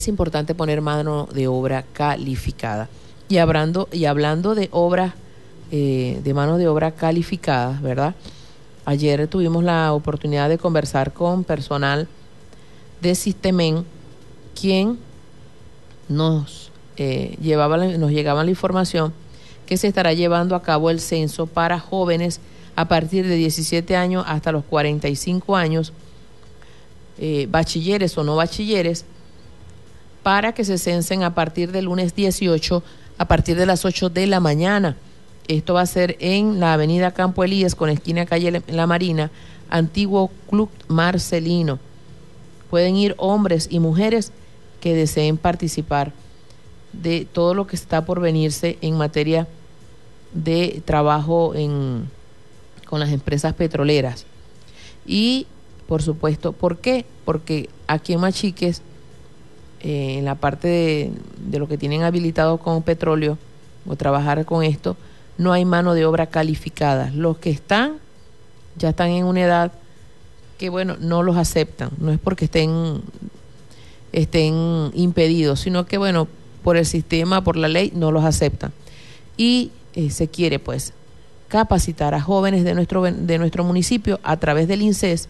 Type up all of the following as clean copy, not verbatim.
es importante poner mano de obra calificada. Y hablando de obras, de mano de obra calificada, ¿verdad? Ayer tuvimos la oportunidad de conversar con personal de Sistemen, quien nos llegaba la información que se estará llevando a cabo el censo para jóvenes a partir de 17 años hasta los 45 años, bachilleres o no bachilleres, para que se censen a partir del lunes 18 a partir de las 8 de la mañana. Esto va a ser en la avenida Campo Elías con esquina calle La Marina, antiguo Club Marcelino. Pueden ir hombres y mujeres que deseen participar de todo lo que está por venirse en materia de trabajo con las empresas petroleras. Y, por supuesto, ¿por qué? Porque aquí en Machiques, en la parte de lo que tienen habilitado con petróleo o trabajar con esto, no hay mano de obra calificada. Los que ya están en una edad que, bueno, no los aceptan. No es porque estén impedidos, sino que, bueno, por el sistema, por la ley, no los aceptan. Y se quiere, pues, capacitar a jóvenes de nuestro municipio a través del INSES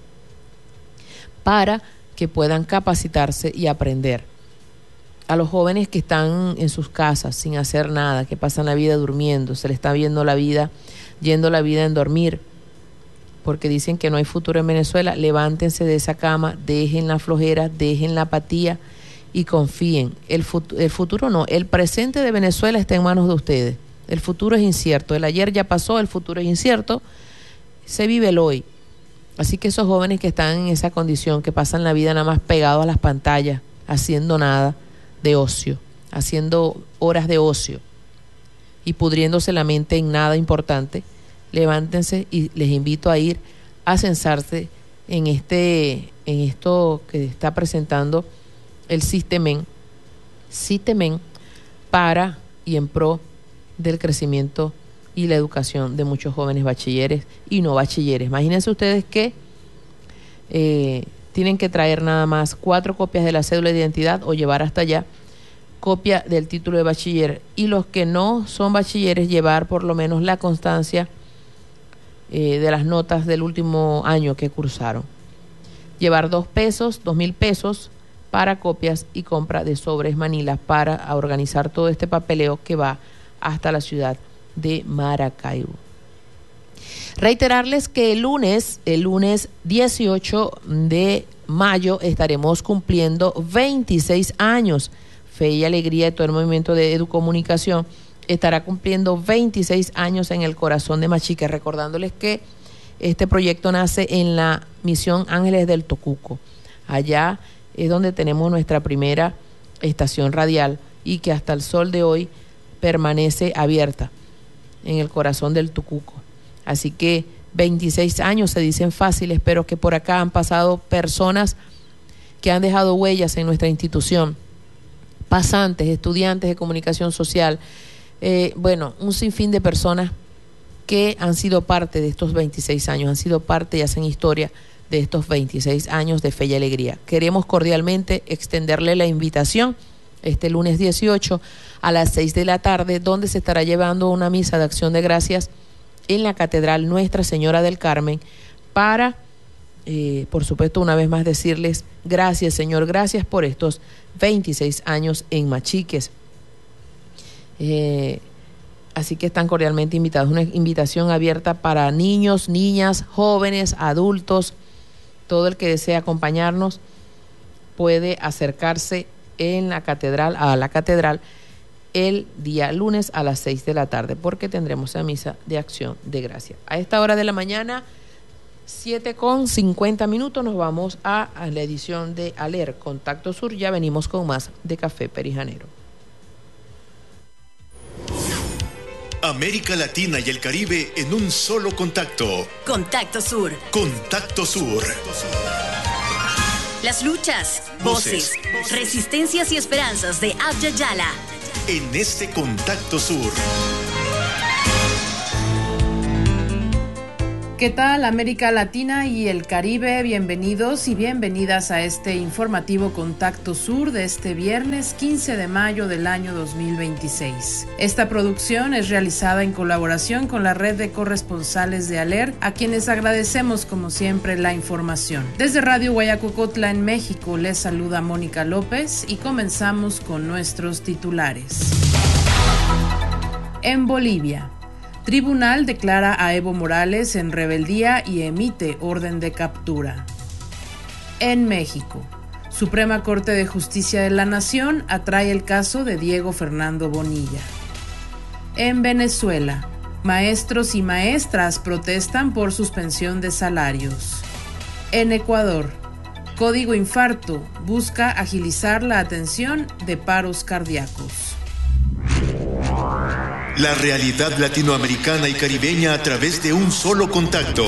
para que puedan capacitarse y aprender. A los jóvenes que están en sus casas sin hacer nada, que pasan la vida durmiendo, se les está yendo la vida en dormir, porque dicen que no hay futuro en Venezuela, levántense de esa cama, dejen la flojera, dejen la apatía y confíen. El futuro no, el presente de Venezuela está en manos de ustedes. El futuro es incierto, el ayer ya pasó, el futuro es incierto, se vive el hoy. Así que esos jóvenes que están en esa condición, que pasan la vida nada más pegados a las pantallas, haciendo nada, de ocio, haciendo horas de ocio y pudriéndose la mente en nada importante, levántense y les invito a ir a censarse en esto que está presentando el Sistemen para y en pro del crecimiento y la educación de muchos jóvenes bachilleres y no bachilleres. Imagínense ustedes que tienen que traer nada más 4 copias de la cédula de identidad o llevar hasta allá copia del título de bachiller, y los que no son bachilleres llevar por lo menos la constancia de las notas del último año que cursaron. Llevar 2.000 pesos para copias y compra de sobres Manila para organizar todo este papeleo que va hasta la ciudad de Maracaibo. Reiterarles que el lunes 18 de mayo estaremos cumpliendo 26 años. Fe y Alegría de todo el movimiento de Educomunicación estará cumpliendo 26 años en el corazón de Machiques, recordándoles que este proyecto nace en la misión Ángeles del Tocuco. Allá es donde tenemos nuestra primera estación radial y que hasta el sol de hoy permanece abierta en el corazón del Tocuco. Así que 26 años se dicen fáciles, pero que por acá han pasado personas que han dejado huellas en nuestra institución, pasantes, estudiantes de comunicación social, un sinfín de personas que han sido parte de estos 26 años, han sido parte y hacen historia de estos 26 años de Fe y Alegría. Queremos cordialmente extenderle la invitación este lunes 18 a las 6 de la tarde, donde se estará llevando una misa de acción de gracias en la Catedral Nuestra Señora del Carmen para, por supuesto, una vez más decirles gracias, Señor, gracias por estos 26 años en Machiques. Así que están cordialmente invitados. Una invitación abierta para niños, niñas, jóvenes, adultos. Todo el que desee acompañarnos puede acercarse a la catedral el día lunes a las 6 de la tarde, porque tendremos la misa de acción de gracia. A esta hora de la mañana, 7:50, nos vamos a la edición de Aler Contacto Sur. Ya venimos con más de Café Perijanero. América Latina y el Caribe en un solo contacto. Contacto Sur. Contacto Sur. Las luchas, voces, resistencias y esperanzas de Abya Yala. En este Contacto Sur. ¿Qué tal, América Latina y el Caribe? Bienvenidos y bienvenidas a este informativo Contacto Sur de este viernes 15 de mayo del año 2026. Esta producción es realizada en colaboración con la red de corresponsales de ALER, a quienes agradecemos como siempre la información. Desde Radio Guayacocotla en México les saluda Mónica López y comenzamos con nuestros titulares. En Bolivia, Tribunal declara a Evo Morales en rebeldía y emite orden de captura. En México, Suprema Corte de Justicia de la Nación atrae el caso de Diego Fernando Bonilla. En Venezuela, maestros y maestras protestan por suspensión de salarios. En Ecuador, Código Infarto busca agilizar la atención de paros cardíacos. La realidad latinoamericana y caribeña a través de un solo contacto.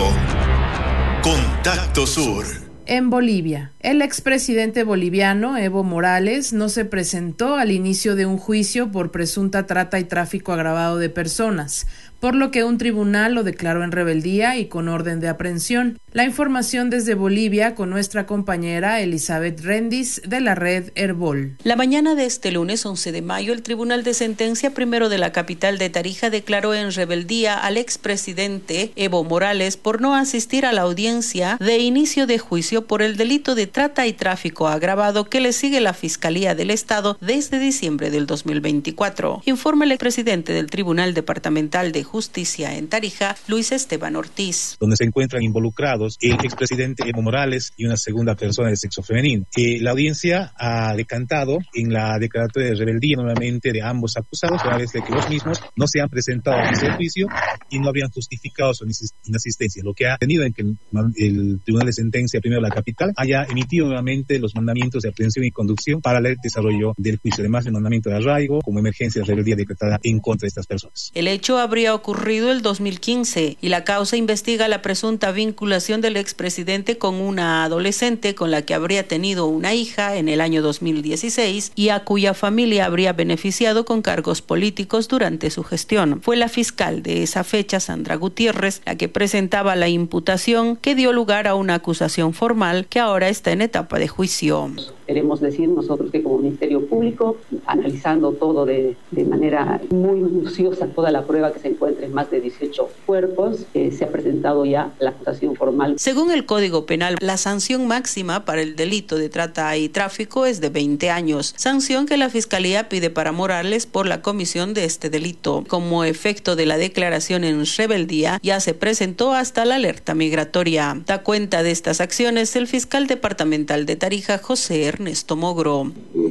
Contacto Sur. En Bolivia, el expresidente boliviano Evo Morales no se presentó al inicio de un juicio por presunta trata y tráfico agravado de personas, por lo que un tribunal lo declaró en rebeldía y con orden de aprehensión. La información desde Bolivia con nuestra compañera Elizabeth Rendis de la red Herbol. La mañana de este lunes 11 de mayo, el Tribunal de Sentencia Primero de la capital de Tarija declaró en rebeldía al expresidente Evo Morales por no asistir a la audiencia de inicio de juicio por el delito de trata y tráfico agravado que le sigue la Fiscalía del Estado desde diciembre del 2024. Informa el expresidente del Tribunal Departamental de Justicia en Tarija, Luis Esteban Ortiz. Donde se encuentran involucrados el expresidente Evo Morales y una segunda persona de sexo femenino. La audiencia ha decantado en la declaratoria de rebeldía nuevamente de ambos acusados, a vez de que los mismos no se han presentado a ese juicio y no habían justificado su inasistencia, lo que ha tenido en que el Tribunal de Sentencia Primero de la capital haya emitido nuevamente los mandamientos de aprehensión y conducción para el desarrollo del juicio, además del mandamiento de arraigo como emergencia de rebeldía decretada en contra de estas personas. El hecho habría ocurrido el 2015 y la causa investiga la presunta vinculación del expresidente con una adolescente con la que habría tenido una hija en el año 2016 y a cuya familia habría beneficiado con cargos políticos durante su gestión. Fue la fiscal de esa fecha, Sandra Gutiérrez, la que presentaba la imputación que dio lugar a una acusación formal que ahora está en etapa de juicio. Queremos decir nosotros que como Ministerio Público, analizando todo de manera muy minuciosa, toda la prueba que se encuentra en más de 18 cuerpos, se ha presentado ya la acusación formal. Según el Código Penal, la sanción máxima para el delito de trata y tráfico es de 20 años, sanción que la Fiscalía pide para Morales por la comisión de este delito. Como efecto de la declaración en rebeldía, ya se presentó hasta la alerta migratoria. Da cuenta de estas acciones el fiscal departamental de Tarija, José Ernesto Mogro.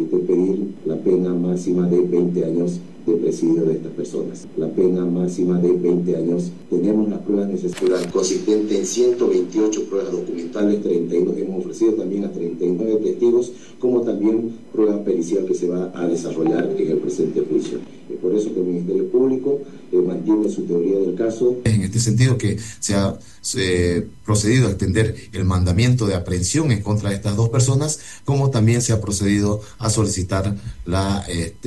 Pedir la pena máxima de 20 años de presidio de estas personas. La pena máxima de 20 años. Tenemos las pruebas necesarias consistente en 128 pruebas documentales, 39 hemos ofrecido también a 39 testigos, como también pruebas periciales que se va a desarrollar en el presente juicio. Es por eso que el Ministerio Público mantiene su teoría del caso. En este sentido que se ha procedido a extender el mandamiento de aprehensión en contra de estas dos personas, como también se ha procedido a solicitar la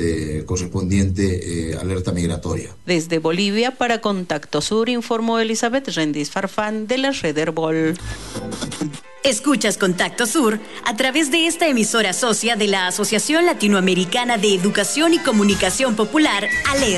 correspondiente alerta migratoria. Desde Bolivia, para Contacto Sur, informó Elizabeth Rendis Farfán de la red Herbol. Escuchas Contacto Sur a través de esta emisora socia de la Asociación Latinoamericana de Educación y Comunicación Popular, ALER.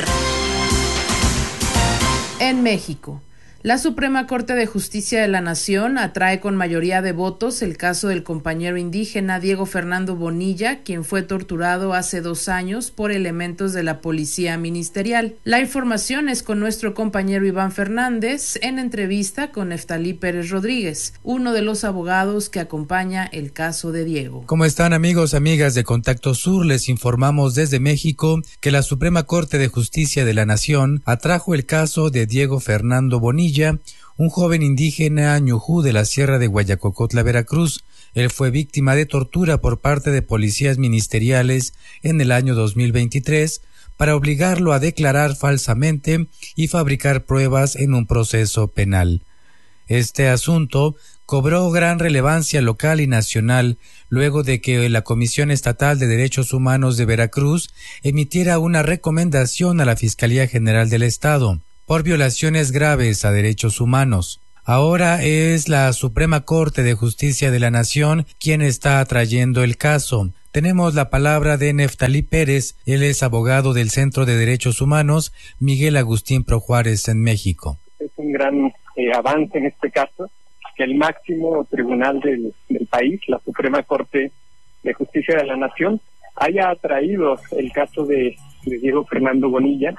En México, la Suprema Corte de Justicia de la Nación atrae con mayoría de votos el caso del compañero indígena Diego Fernando Bonilla, quien fue torturado hace 2 años por elementos de la policía ministerial. La información es con nuestro compañero Iván Fernández en entrevista con Neftalí Pérez Rodríguez, uno de los abogados que acompaña el caso de Diego. ¿Cómo están, amigos, amigas de Contacto Sur? Les informamos desde México que la Suprema Corte de Justicia de la Nación atrajo el caso de Diego Fernando Bonilla, un joven indígena ñujú de la Sierra de Guayacocotla, Veracruz. Él fue víctima de tortura por parte de policías ministeriales en el año 2023 para obligarlo a declarar falsamente y fabricar pruebas en un proceso penal. Este asunto cobró gran relevancia local y nacional luego de que la Comisión Estatal de Derechos Humanos de Veracruz emitiera una recomendación a la Fiscalía General del Estado por violaciones graves a derechos humanos. Ahora es la Suprema Corte de Justicia de la Nación quien está trayendo el caso. Tenemos la palabra de Neftalí Pérez, él es abogado del Centro de Derechos Humanos Miguel Agustín Pro Juárez en México. Es un gran avance en este caso, que el máximo tribunal del país, la Suprema Corte de Justicia de la Nación, haya traído el caso de Diego Fernando Bonilla,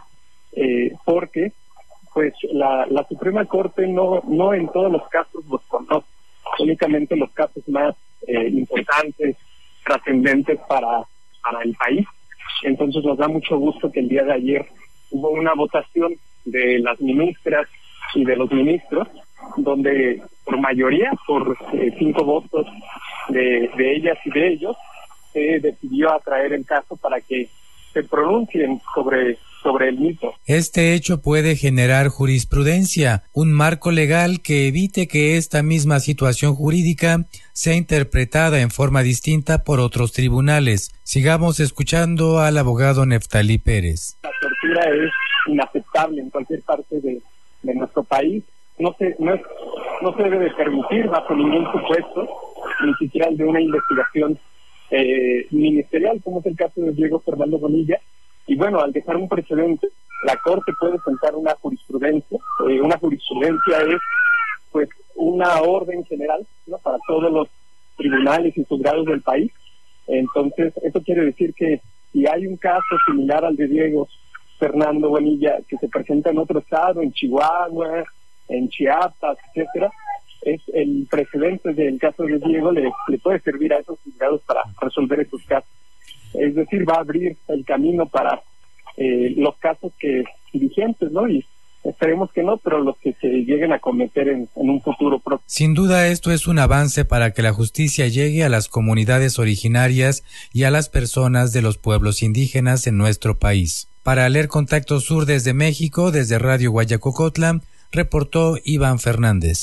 porque pues la Suprema Corte no en todos los casos los conoce, únicamente los casos más importantes, trascendentes para el país. Entonces nos da mucho gusto que el día de ayer hubo una votación de las ministras y de los ministros, donde por mayoría, por 5 votos de ellas y de ellos, se decidió atraer el caso para que se pronuncien sobre el mismo. Este hecho puede generar jurisprudencia, un marco legal que evite que esta misma situación jurídica sea interpretada en forma distinta por otros tribunales. Sigamos escuchando al abogado Neftalí Pérez. La tortura es inaceptable en cualquier parte de nuestro país. No se debe de permitir bajo ningún supuesto, ni siquiera de una investigación ministerial, como es el caso de Diego Fernando Bonilla. Y bueno, al dejar un precedente, la Corte puede sentar una jurisprudencia. Una jurisprudencia es pues una orden general, ¿no?, para todos los tribunales y juzgados del país. Entonces, eso quiere decir que si hay un caso similar al de Diego Fernando Bonilla que se presenta en otro estado, en Chihuahua, en Chiapas, etcétera, es el precedente del caso de Diego le puede servir a esos juzgados para resolver esos casos. Es decir, va a abrir el camino para los casos que vigentes, ¿no? Y esperemos que no, pero los que se lleguen a cometer en un futuro próximo. Sin duda esto es un avance para que la justicia llegue a las comunidades originarias y a las personas de los pueblos indígenas en nuestro país. Para leer Contacto Sur desde México, desde Radio Guayacocotla, reportó Iván Fernández.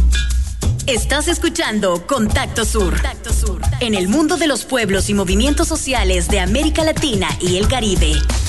Estás escuchando Contacto Sur. En el mundo de los pueblos y movimientos sociales de América Latina y el Caribe.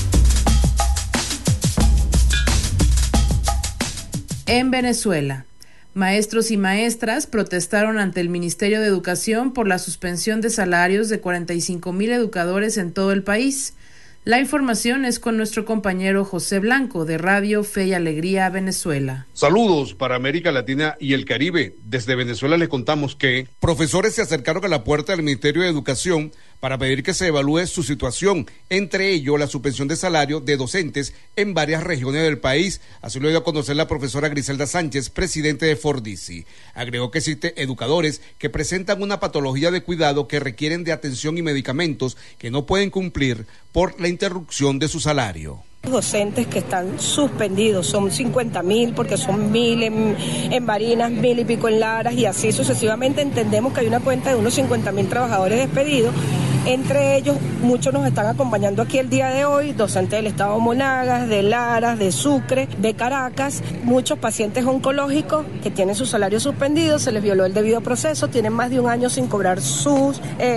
En Venezuela, maestros y maestras protestaron ante el Ministerio de Educación por la suspensión de salarios de 45,000 educadores en todo el país. La información es con nuestro compañero José Blanco de Radio Fe y Alegría Venezuela. Saludos para América Latina y el Caribe. Desde Venezuela les contamos que profesores se acercaron a la puerta del Ministerio de Educación para pedir que se evalúe su situación, entre ellos la suspensión de salario de docentes en varias regiones del país. Así lo dio a conocer la profesora Griselda Sánchez, presidente de Fordisi. Agregó que existen educadores que presentan una patología de cuidado que requieren de atención y medicamentos que no pueden cumplir por la interrupción de su salario. Docentes que están suspendidos, son 50,000 porque son 1,000 en Barinas, 1,000 y pico en Laras y así sucesivamente. Entendemos que hay una cuenta de unos 50,000 trabajadores despedidos. Entre ellos, muchos nos están acompañando aquí el día de hoy, docentes del estado Monagas, de Laras, de Sucre, de Caracas, muchos pacientes oncológicos que tienen su salario suspendido, se les violó el debido proceso, tienen más de un año sin cobrar su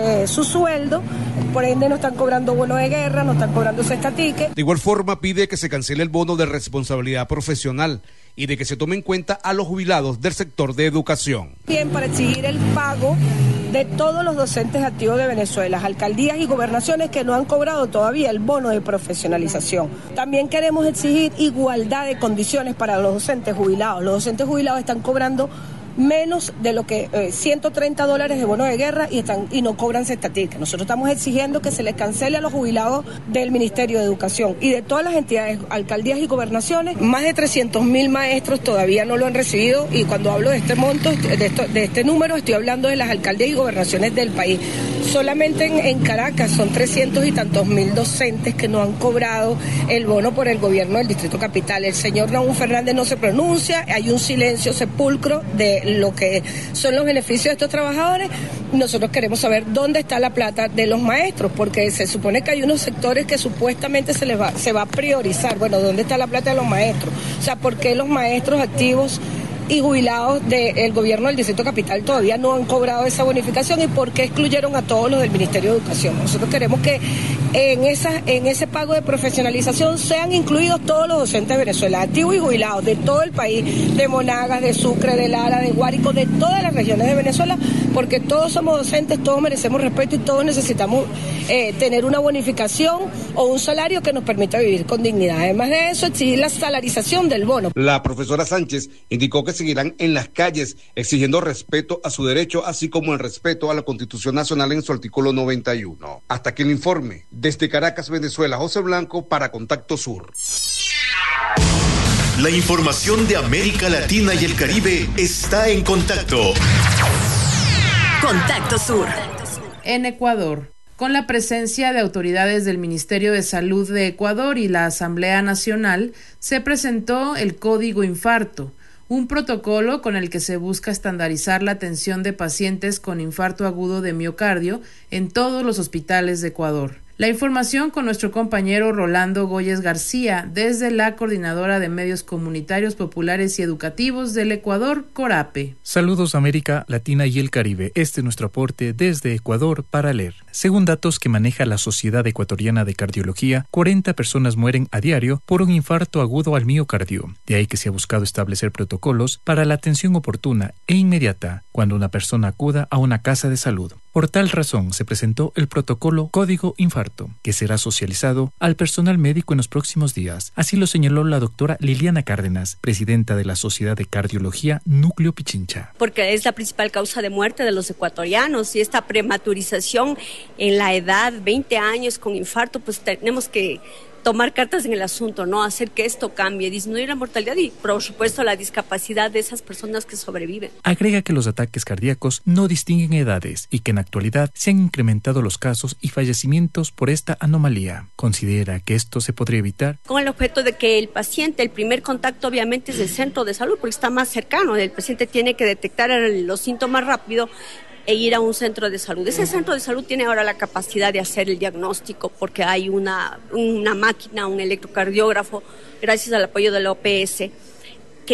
sueldo, por ende no están cobrando bono de guerra, no están cobrando cestatique. De igual forma pide que se cancele el bono de responsabilidad profesional y de que se tome en cuenta a los jubilados del sector de educación. Bien, para exigir el pago de todos los docentes activos de Venezuela, alcaldías y gobernaciones que no han cobrado todavía el bono de profesionalización. También queremos exigir igualdad de condiciones para los docentes jubilados. Los docentes jubilados están cobrando menos de lo que $130 de bono de guerra y no cobran cestatica. Nosotros estamos exigiendo que se les cancele a los jubilados del Ministerio de Educación y de todas las entidades, alcaldías y gobernaciones. Más de 300,000 maestros todavía no lo han recibido y cuando hablo de este monto, de este número, estoy hablando de las alcaldías y gobernaciones del país. Solamente en Caracas son 300 y tantos mil docentes que no han cobrado el bono por el gobierno del Distrito Capital. El señor Raúl Fernández no se pronuncia, hay un silencio sepulcro de lo que son los beneficios de estos trabajadores. Nosotros queremos saber dónde está la plata de los maestros, porque se supone que hay unos sectores que supuestamente se va a priorizar. Bueno, ¿dónde está la plata de los maestros? O sea, ¿por qué los maestros activos y jubilados del gobierno del Distrito Capital todavía no han cobrado esa bonificación y por qué excluyeron a todos los del Ministerio de Educación? Nosotros queremos que en ese pago de profesionalización sean incluidos todos los docentes de Venezuela, activos y jubilados de todo el país, de Monagas, de Sucre, de Lara, de Guárico, de todas las regiones de Venezuela, porque todos somos docentes, todos merecemos respeto y todos necesitamos tener una bonificación o un salario que nos permita vivir con dignidad. Además de eso, exigir la salarización del bono. La profesora Sánchez indicó que seguirán en las calles exigiendo respeto a su derecho, así como el respeto a la Constitución Nacional en su artículo 91. Hasta aquí el informe. Desde Caracas, Venezuela, José Blanco para Contacto Sur. La información de América Latina y el Caribe está en Contacto. Contacto Sur. En Ecuador, con la presencia de autoridades del Ministerio de Salud de Ecuador y la Asamblea Nacional, se presentó el Código Infarto, un protocolo con el que se busca estandarizar la atención de pacientes con infarto agudo de miocardio en todos los hospitales de Ecuador. La información con nuestro compañero Rolando Góyez García desde la Coordinadora de Medios Comunitarios Populares y Educativos del Ecuador, CORAPE. Saludos América Latina y el Caribe. Este es nuestro aporte desde Ecuador para leer. Según datos que maneja la Sociedad Ecuatoriana de Cardiología, 40 personas mueren a diario por un infarto agudo al miocardio. De ahí que se ha buscado establecer protocolos para la atención oportuna e inmediata cuando una persona acuda a una casa de salud. Por tal razón, se presentó el protocolo Código Infarto, que será socializado al personal médico en los próximos días. Así lo señaló la doctora Liliana Cárdenas, presidenta de la Sociedad de Cardiología Núcleo Pichincha. Porque es la principal causa de muerte de los ecuatorianos y esta prematurización en la edad, 20 años con infarto, pues tenemos que tomar cartas en el asunto, ¿no? Hacer que esto cambie, disminuir la mortalidad y, por supuesto, la discapacidad de esas personas que sobreviven. Agrega que los ataques cardíacos no distinguen edades y que en la actualidad se han incrementado los casos y fallecimientos por esta anomalía. Considera que esto se podría evitar con el objeto de que el paciente, el primer contacto obviamente es el centro de salud porque está más cercano, el paciente tiene que detectar los síntomas rápido e ir a un centro de salud. Ese centro de salud tiene ahora la capacidad de hacer el diagnóstico porque hay una máquina, un electrocardiógrafo, gracias al apoyo de la OPS, que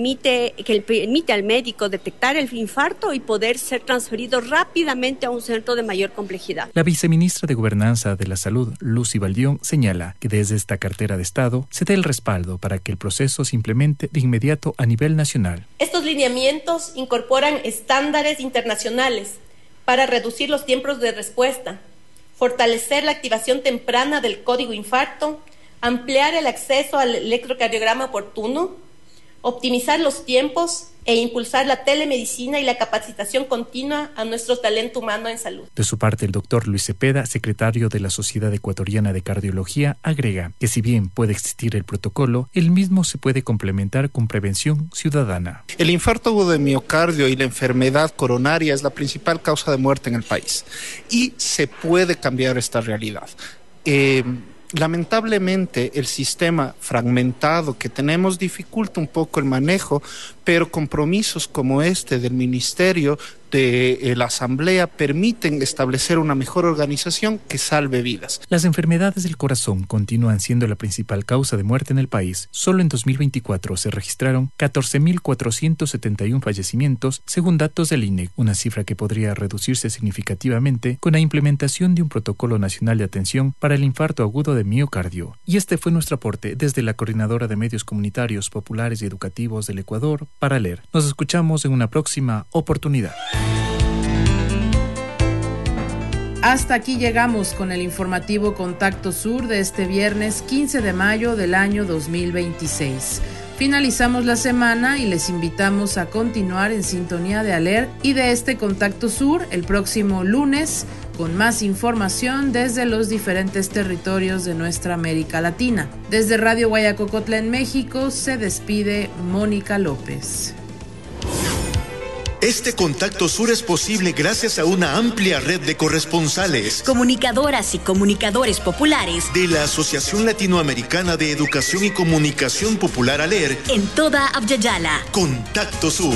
permite al médico detectar el infarto y poder ser transferido rápidamente a un centro de mayor complejidad. La viceministra de Gobernanza de la Salud, Lucy Valdión, señala que desde esta cartera de Estado se dé el respaldo para que el proceso se implemente de inmediato a nivel nacional. Estos lineamientos incorporan estándares internacionales para reducir los tiempos de respuesta, fortalecer la activación temprana del código infarto, ampliar el acceso al electrocardiograma oportuno, optimizar los tiempos e impulsar la telemedicina y la capacitación continua a nuestro talento humano en salud. De su parte, el doctor Luis Cepeda, secretario de la Sociedad Ecuatoriana de Cardiología, agrega que si bien puede existir el protocolo, el mismo se puede complementar con prevención ciudadana. El infarto agudo de miocardio y la enfermedad coronaria es la principal causa de muerte en el país y se puede cambiar esta realidad. Lamentablemente el sistema fragmentado que tenemos dificulta un poco el manejo, pero compromisos como este del Ministerio, de la Asamblea, permiten establecer una mejor organización que salve vidas. Las enfermedades del corazón continúan siendo la principal causa de muerte en el país. Solo en 2024 se registraron 14.471 fallecimientos, según datos del INEC, una cifra que podría reducirse significativamente con la implementación de un protocolo nacional de atención para el infarto agudo de miocardio. Y este fue nuestro aporte desde la Coordinadora de Medios Comunitarios, Populares y Educativos del Ecuador para leer. Nos escuchamos en una próxima oportunidad. Hasta aquí llegamos con el informativo Contacto Sur de este viernes 15 de mayo del año 2026. Finalizamos la semana y les invitamos a continuar en sintonía de ALER y de este Contacto Sur el próximo lunes con más información desde los diferentes territorios de nuestra América Latina. Desde Radio Guayacocotla en México se despide Mónica López. Este Contacto Sur es posible gracias a una amplia red de corresponsales, comunicadoras y comunicadores populares de la Asociación Latinoamericana de Educación y Comunicación Popular ALER en toda Abya-Yala. Contacto Sur.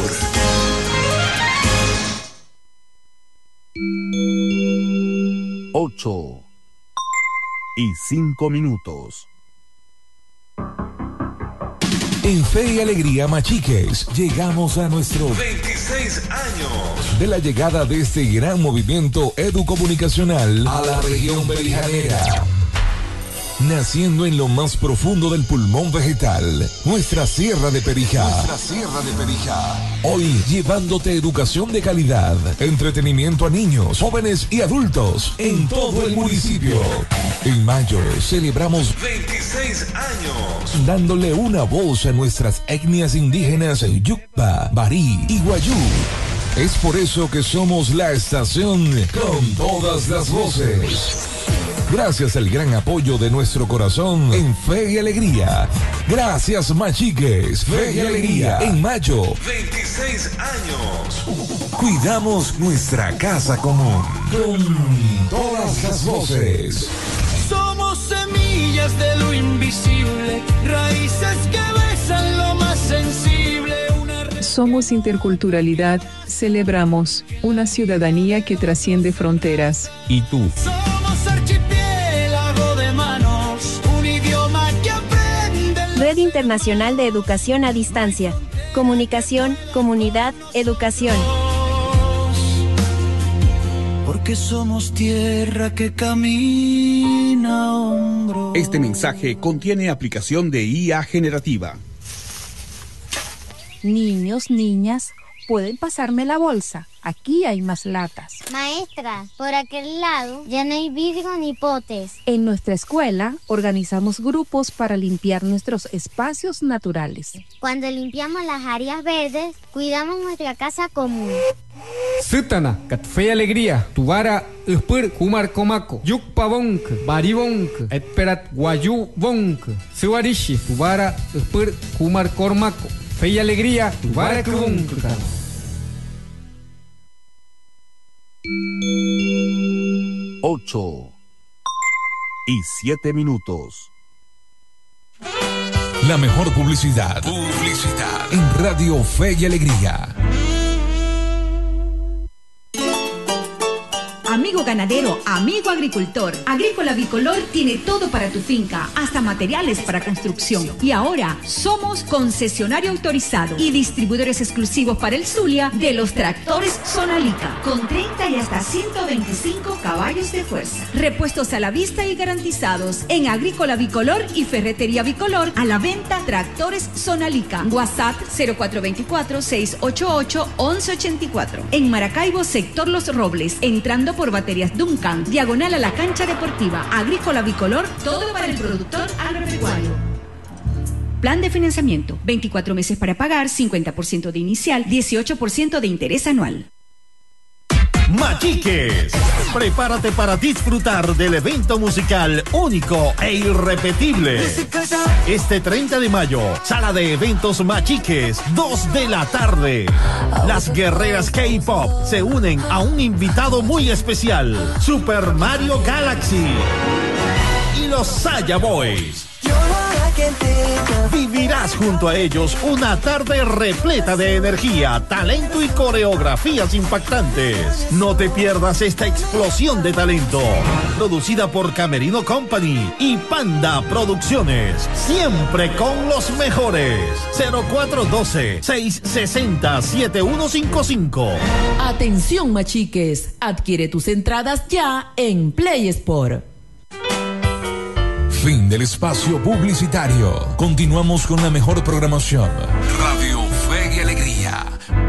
8:05. En Fe y Alegría Machiques llegamos a nuestros 26 años de la llegada de este gran movimiento educomunicacional a la región perijanera. Naciendo en lo más profundo del pulmón vegetal, nuestra Sierra de Perijá. Hoy llevándote educación de calidad, entretenimiento a niños, jóvenes y adultos en todo el municipio. En mayo celebramos 26 años, dándole una voz a nuestras etnias indígenas Yucpa, Barí y Guayú. Es por eso que somos la estación con todas las voces. Gracias al gran apoyo de nuestro corazón en Fe y Alegría. Gracias, Machiques. Fe y Alegría. En mayo, 26 años. Cuidamos nuestra casa común con todas las voces. Somos semillas de lo invisible, raíces que besan lo más sensible. Somos interculturalidad, celebramos una ciudadanía que trasciende fronteras. ¿Y tú? Somos archipiélago de manos, un idioma que aprende. Red Internacional de Educación a Distancia. Comunicación, comunidad, educación. Porque somos tierra que camina a hombros. Este mensaje contiene aplicación de IA generativa. Niños, niñas, ¿pueden pasarme la bolsa? Aquí hay más latas. Maestra, por aquel lado ya no hay vidrio ni potes. En nuestra escuela organizamos grupos para limpiar nuestros espacios naturales. Cuando limpiamos las áreas verdes, cuidamos nuestra casa común. Sutana, Fe y Alegría, Tubara, Uspur, Kumar Komako, Yukpa Bonk, Baribonk, Etperat Guayú Bonk, Suarishi, Tubara, Uspur, Kumar Kormako. Fe y Alegría, Tubara Kubunk. 8:07. La mejor publicidad. En Radio Fe y Alegría. Amigo ganadero, amigo agricultor, Agrícola Bicolor tiene todo para tu finca, hasta materiales para construcción. Y ahora somos concesionario autorizado y distribuidores exclusivos para el Zulia de los tractores Sonalica, con 30 y hasta 125 caballos de fuerza. Repuestos a la vista y garantizados en Agrícola Bicolor y Ferretería Bicolor, a la venta tractores Sonalica. WhatsApp 0424-688-1184. En Maracaibo, sector Los Robles, entrando por Baterías Duncan, diagonal a la cancha deportiva. Agrícola Bicolor, todo para el productor agropecuario. Plan de financiamiento, 24 meses para pagar, 50% de inicial, 18% de interés anual. Machiques, prepárate para disfrutar del evento musical único e irrepetible. Este 30 de mayo, sala de eventos Machiques, 2 de la tarde. Las guerreras K-Pop se unen a un invitado muy especial, Super Mario Galaxy y los Saya Boys. Vivirás junto a ellos una tarde repleta de energía, talento y coreografías impactantes. No te pierdas esta explosión de talento. Producida por Camerino Company y Panda Producciones. Siempre con los mejores. 0412-660-7155. Atención, machiques. Adquiere tus entradas ya en Play Sport. Fin del espacio publicitario. Continuamos con la mejor programación. Radio Fe y Alegría.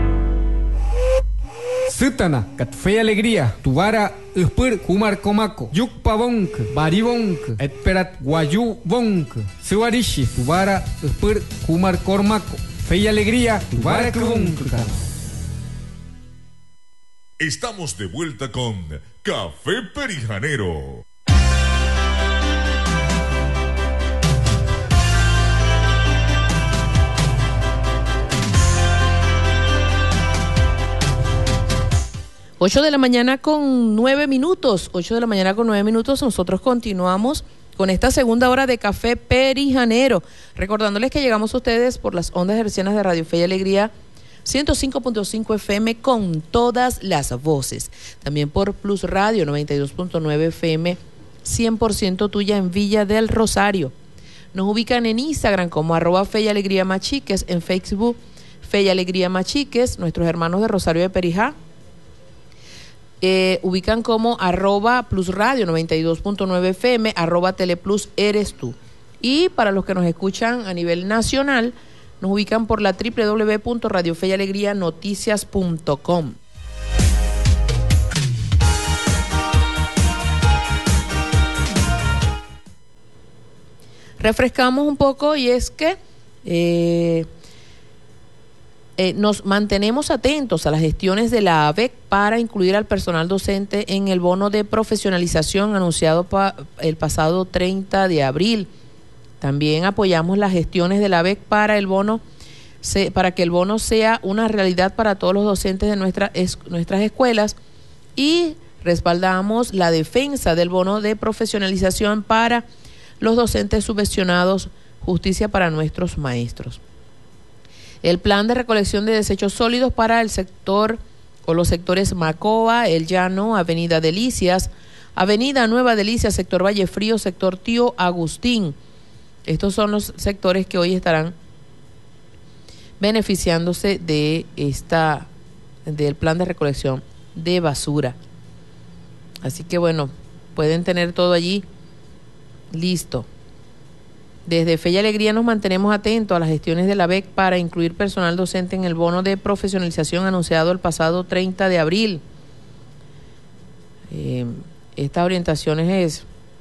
Sutana, Fe y Alegría, Tubara, Uspur, Kumar Komako, Yukpa Bonk, Baribonk, Etperat Guayú Bonk, Suarishi, Tubara, Uspur, Kumar Kormako. Fe y Alegría, Tubara Kubunk. Estamos de vuelta con Café Perijanero. Ocho de la mañana con 9 minutos. Nosotros continuamos con esta segunda hora de Café Perijanero. Recordándoles que llegamos a ustedes por las ondas hercianas de Radio Fe y Alegría 105.5 FM con todas las voces. También por Plus Radio 92.9 FM 100% tuya en Villa del Rosario. Nos ubican en Instagram como @Fe y Alegría Machiques, en Facebook Fe y Alegría Machiques, nuestros hermanos de Rosario de Perijá. Ubican como @plusradio 92.9 FM, @teleplus eres tú. Y para los que nos escuchan a nivel nacional, nos ubican por la www.radiofeyalegrianoticias.com. Refrescamos un poco y es que nos mantenemos atentos a las gestiones de la ABEC para incluir al personal docente en el bono de profesionalización anunciado el pasado 30 de abril. También apoyamos las gestiones de la ABEC para que el bono sea una realidad para todos los docentes de nuestras escuelas, y respaldamos la defensa del bono de profesionalización para los docentes subvencionados, justicia para nuestros maestros. El plan de recolección de desechos sólidos para el sector o los sectores Macoa, El Llano, Avenida Delicias, Avenida Nueva Delicias, sector Valle Frío, sector Tío Agustín. Estos son los sectores que hoy estarán beneficiándose de del plan de recolección de basura. Así que bueno, pueden tener todo allí listo. Desde Fe y Alegría nos mantenemos atentos a las gestiones de la ABEC para incluir personal docente en el bono de profesionalización anunciado el pasado 30 de abril. Estas orientaciones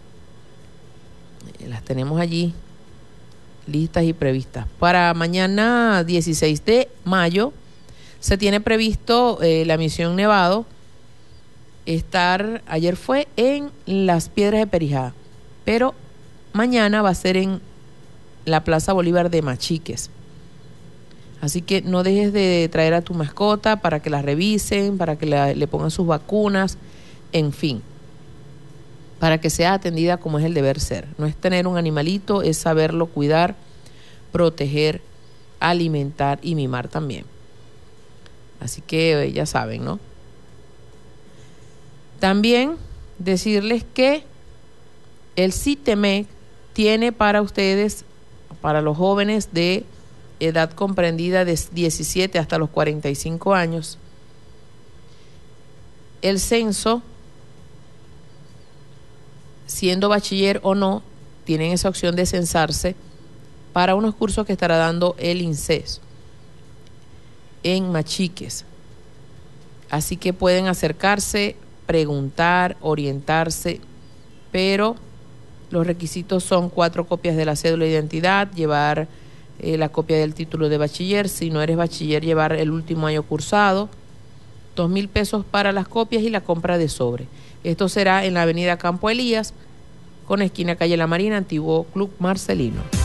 las tenemos allí listas y previstas. Para mañana 16 de mayo se tiene previsto la misión Nevado. Ayer fue en Las Piedras de Perijá, pero mañana va a ser en la Plaza Bolívar de Machiques. Así que no dejes de traer a tu mascota para que la revisen, para que le pongan sus vacunas, en fin, para que sea atendida como es el deber ser. No es tener un animalito, es saberlo cuidar, proteger, alimentar y mimar también. Así que ya saben, ¿no? También decirles que el CITEMEC tiene para ustedes, para los jóvenes de edad comprendida de 17 hasta los 45 años, el censo, siendo bachiller o no, tienen esa opción de censarse para unos cursos que estará dando el INSES en Machiques. Así que pueden acercarse, preguntar, orientarse, pero los requisitos son 4 copias de la cédula de identidad, llevar la copia del título de bachiller, si no eres bachiller, llevar el último año cursado, 2,000 pesos para las copias y la compra de sobre. Esto será en la avenida Campo Elías, con esquina calle La Marina, antiguo Club Marcelino.